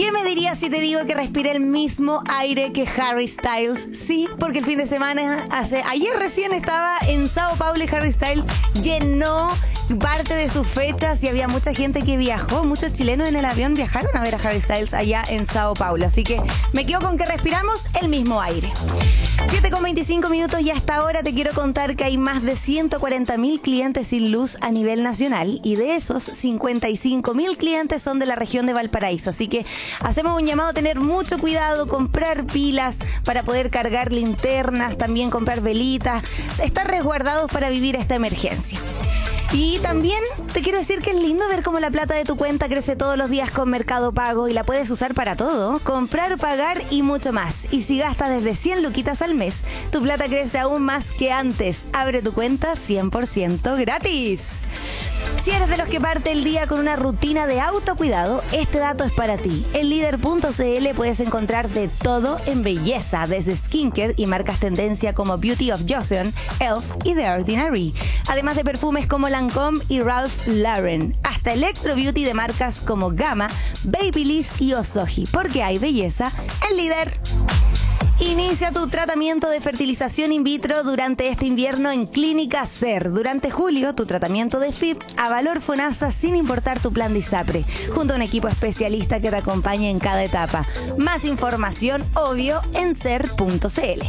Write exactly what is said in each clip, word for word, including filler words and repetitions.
¿Qué me dirías si te digo que respiré el mismo aire que Harry Styles? Sí, porque el fin de semana, hace, ayer recién estaba en Sao Paulo y Harry Styles llenó parte de sus fechas y había mucha gente que viajó, muchos chilenos en el avión viajaron a ver a Harry Styles allá en Sao Paulo. Así que me quedo con que respiramos el mismo aire. siete con veinticinco minutos y hasta ahora te quiero contar que hay más de ciento cuarenta mil clientes sin luz a nivel nacional y de esos cincuenta y cinco mil clientes son de la región de Valparaíso. Así que hacemos un llamado a tener mucho cuidado, comprar pilas para poder cargar linternas, también comprar velitas, estar resguardados para vivir esta emergencia. Y también te quiero decir que es lindo ver cómo la plata de tu cuenta crece todos los días con Mercado Pago y la puedes usar para todo, comprar, pagar y mucho más. Y si gastas desde cien luquitas al mes, tu plata crece aún más que antes. Abre tu cuenta cien por ciento gratis. Si eres de los que parte el día con una rutina de autocuidado, este dato es para ti. En líder punto c l puedes encontrar de todo en belleza, desde skincare y marcas tendencia como Beauty of Joseon, Elf y The Ordinary. Además de perfumes como Lancôme y Ralph Lauren, hasta Electro Beauty de marcas como Gamma, Babyliss y Osoji, porque hay belleza en Líder. Inicia tu tratamiento de fertilización in vitro durante este invierno en Clínica SER. Durante julio, tu tratamiento de F I P a valor FONASA sin importar tu plan de ISAPRE, junto a un equipo especialista que te acompañe en cada etapa. Más información, obvio, en ser punto c l.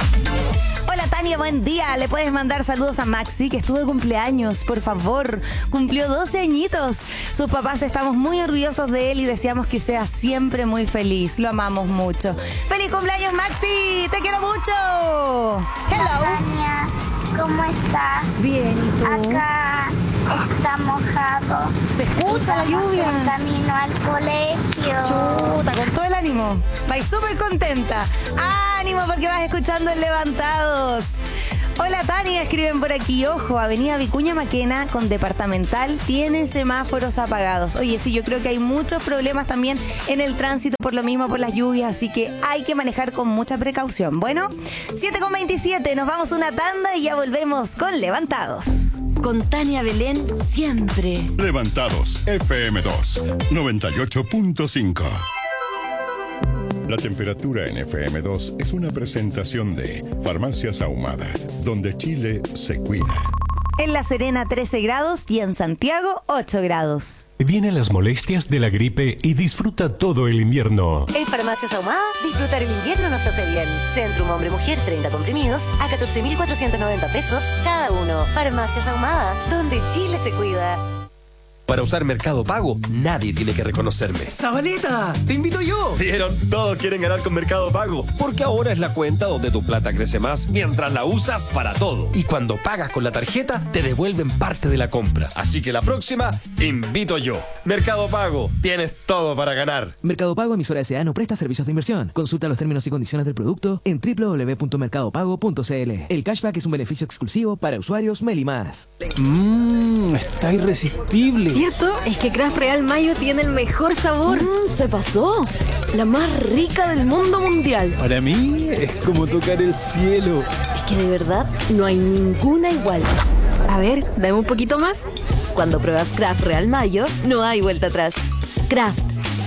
Hola Tania, buen día. Le puedes mandar saludos a Maxi, que estuvo de cumpleaños, por favor. Cumplió doce añitos. Sus papás estamos muy orgullosos de él y deseamos que sea siempre muy feliz. Lo amamos mucho. ¡Feliz cumpleaños, Maxi! ¡Te quiero mucho! Hello. Tania, ¿cómo estás? Bien, ¿y tú? Acá está mojado. Se escucha la lluvia. En camino al colegio. Chuta, con todo el ánimo. Vais súper contenta. ¡Ánimo porque vas escuchando el Levantados! Hola Tania, escriben por aquí. Ojo, Avenida Vicuña Maquena con Departamental tiene semáforos apagados. Oye, sí, yo creo que hay muchos problemas también en el tránsito por lo mismo, por las lluvias, así que hay que manejar con mucha precaución. Bueno, siete con veintisiete, nos vamos a una tanda y ya volvemos con Levantados. Con Tania Belén siempre. Levantados, F M dos, noventa y ocho punto cinco. La temperatura en F M dos es una presentación de Farmacias Ahumada, donde Chile se cuida. En La Serena trece grados y en Santiago ocho grados. Vienen las molestias de la gripe y disfruta todo el invierno. En Farmacias Ahumada, disfrutar el invierno nos hace bien. Centrum Hombre-Mujer, treinta comprimidos a catorce mil cuatrocientos noventa pesos cada uno. Farmacias Ahumada, donde Chile se cuida. Para usar Mercado Pago, nadie tiene que reconocerme. ¡Zabaleta! ¡Te invito yo! ¿Vieron? Todos quieren ganar con Mercado Pago. Porque ahora es la cuenta donde tu plata crece más mientras la usas para todo. Y cuando pagas con la tarjeta, te devuelven parte de la compra. Así que la próxima, invito yo. Mercado Pago, tienes todo para ganar. Mercado Pago, emisora S A, no presta servicios de inversión. Consulta los términos y condiciones del producto en doble u doble u doble u punto mercado pago punto c l. El cashback es un beneficio exclusivo para usuarios Meli Más. Mmm, está irresistible. ¿Cierto? Es que Kraft Real Mayo tiene el mejor sabor. Mm, se pasó. La más rica del mundo mundial. Para mí es como tocar el cielo. Es que de verdad no hay ninguna igual. A ver, dame un poquito más. Cuando pruebas Kraft Real Mayo, no hay vuelta atrás. Kraft.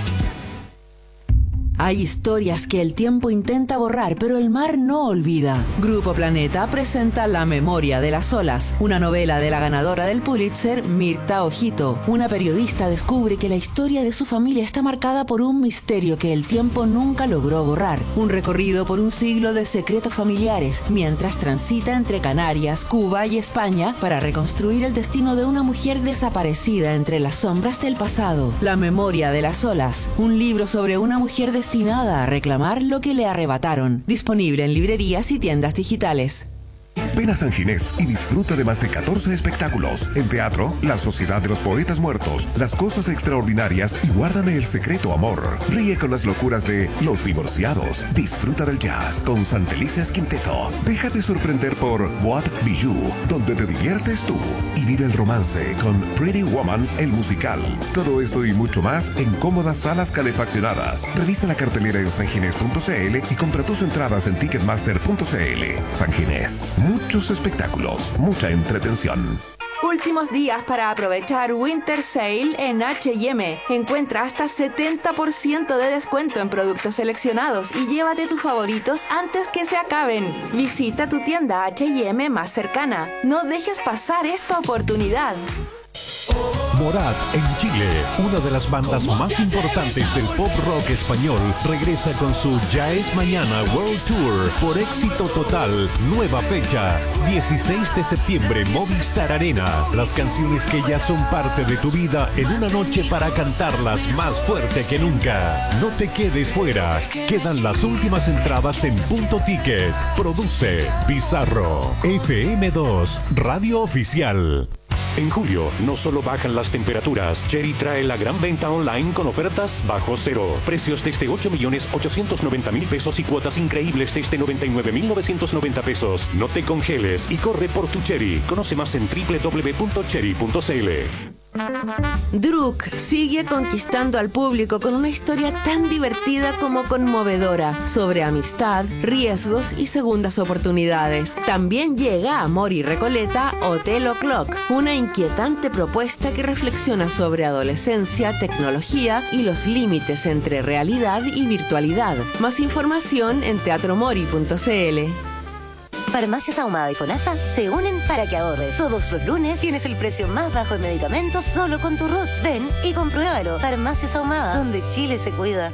Hay historias que el tiempo intenta borrar, pero el mar no olvida. Grupo Planeta presenta La memoria de las olas, una novela de la ganadora del Pulitzer, Mirta Ojito. Una periodista descubre que la historia de su familia está marcada por un misterio que el tiempo nunca logró borrar. Un recorrido por un siglo de secretos familiares, mientras transita entre Canarias, Cuba y España para reconstruir el destino de una mujer desaparecida entre las sombras del pasado. La memoria de las olas, un libro sobre una mujer destinada destinada a reclamar lo que le arrebataron. Disponible en librerías y tiendas digitales. Ven a San Ginés y disfruta de más de catorce espectáculos. En teatro, La Sociedad de los Poetas Muertos, Las Cosas Extraordinarias y Guárdame el Secreto Amor. Ríe con las locuras de Los Divorciados. Disfruta del jazz con Santelices Quinteto. Déjate sorprender por Boîte Bijou, donde te diviertes tú. Y vive el romance con Pretty Woman, el musical. Todo esto y mucho más en cómodas salas calefaccionadas. Revisa la cartelera en sanginés punto c l y compra tus entradas en ticketmaster punto c l. San Ginés. Muchos espectáculos, mucha entretención. Últimos días para aprovechar Winter Sale en H y M. Encuentra hasta setenta por ciento de descuento en productos seleccionados y llévate tus favoritos antes que se acaben. Visita tu tienda H y M más cercana. No dejes pasar esta oportunidad. Morat en Chile, una de las bandas más importantes del pop rock español, regresa con su Ya es Mañana World Tour por éxito total. Nueva fecha, dieciséis de septiembre, Movistar Arena. Las canciones que ya son parte de tu vida en una noche para cantarlas más fuerte que nunca. No te quedes fuera. Quedan las últimas entradas en Punto Ticket. Produce Bizarro. F M dos, Radio Oficial. En julio, no solo bajan las temperaturas, Chery trae la gran venta online con ofertas bajo cero. Precios desde ocho millones ochocientos noventa mil pesos y cuotas increíbles desde noventa y nueve mil novecientos noventa pesos. No te congeles y corre por tu Chery. Conoce más en doble u doble u doble u punto chery punto c l. Druk sigue conquistando al público con una historia tan divertida como conmovedora sobre amistad, riesgos y segundas oportunidades. También llega a Amor y Recoleta Hotel O'Clock, una inquietante propuesta que reflexiona sobre adolescencia, tecnología y los límites entre realidad y virtualidad. Más información en teatro mori punto c l. Farmacias Ahumada y FONASA se unen para que ahorres. Todos los lunes tienes el precio más bajo en medicamentos solo con tu R U T. Ven y compruébalo. Farmacias Ahumada, donde Chile se cuida.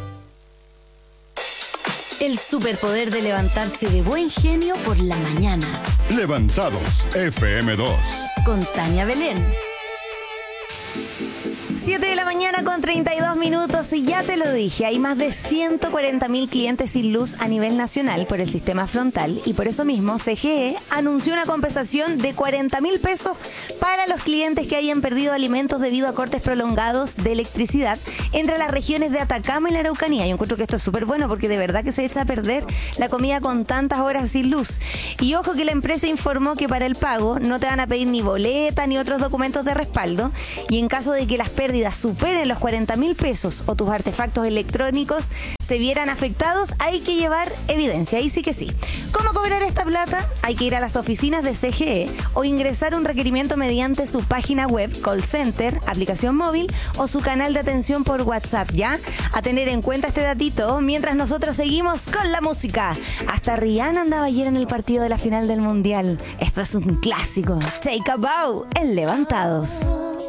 El superpoder de levantarse de buen genio por la mañana. Levantados, F M dos. Con Tania Belén. siete de la mañana con treinta y dos minutos y ya te lo dije, hay más de ciento cuarenta mil clientes sin luz a nivel nacional por el sistema frontal y por eso mismo C G E anunció una compensación de cuarenta mil pesos para los clientes que hayan perdido alimentos debido a cortes prolongados de electricidad entre las regiones de Atacama y la Araucanía. Yo encuentro que esto es súper bueno porque de verdad que se echa a perder la comida con tantas horas sin luz. Y ojo que la empresa informó que para el pago no te van a pedir ni boleta ni otros documentos de respaldo y en caso de que las pérdidas superen los cuarenta mil pesos o tus artefactos electrónicos se vieran afectados, hay que llevar evidencia. Ahí sí que sí. ¿Cómo cobrar esta plata? Hay que ir a las oficinas de C G E o ingresar un requerimiento mediante su página web, call center, aplicación móvil o su canal de atención por WhatsApp, ¿ya? A tener en cuenta este datito mientras nosotros seguimos con la música. Hasta Rihanna andaba ayer en el partido de la final del Mundial. Esto es un clásico. Take a bow en Levantados.